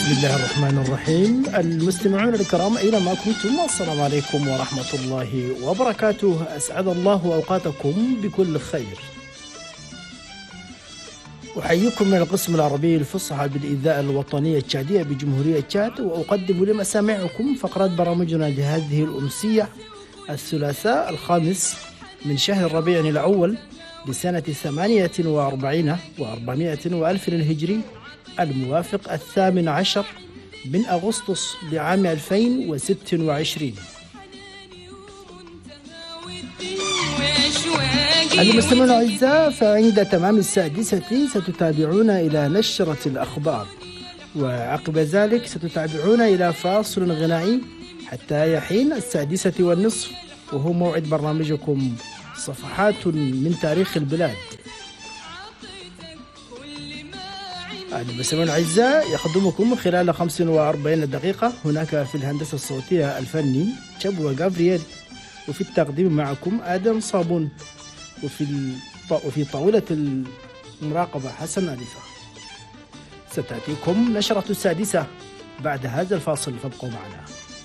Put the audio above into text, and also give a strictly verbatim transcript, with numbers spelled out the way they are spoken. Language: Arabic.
بسم الله الرحمن الرحيم. المستمعون الكرام أينما كنتم، السلام عليكم ورحمة الله وبركاته. أسعد الله أوقاتكم بكل خير. أحييكم من القسم العربي الفصحى بالإذاعة الوطنية التشادية بجمهورية تشاد، وأقدم لمسامعكم فقرات برامجنا لهذه الأمسية الثلاثاء الخامس من شهر ربيع الأول لسنة ثمانية وأربعين وأربعمائة وألف الهجري، الموافق الثامن عشر من أغسطس لعام ألفين وستة وعشرين. المستمعون الأعزاء، فعند تمام السادسة ستتابعون إلى نشرة الأخبار، وعقب ذلك ستتابعون إلى فاصل غنائي حتى يحين السادسة والنصف، وهو موعد برنامجكم صفحات من تاريخ البلاد. المستمعون الأعزاء، يخدمكم خلال خمس وأربعين دقيقة هناك في الهندسة الصوتية الفني تشابوا غافرييل، وفي التقديم معكم آدم صابون، وفي وفي طاولة المراقبة حسن أليفة. ستأتيكم نشرة السادسة بعد هذا الفاصل، فابقوا معنا.